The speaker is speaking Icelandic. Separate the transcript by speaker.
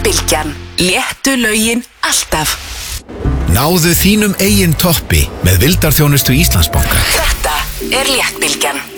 Speaker 1: Bylgjan. Léttu lögin alltaf.
Speaker 2: Náðu þínum eigin toppi með vildarþjónustu Íslandsbanka.
Speaker 1: Þetta Léttbylgjan.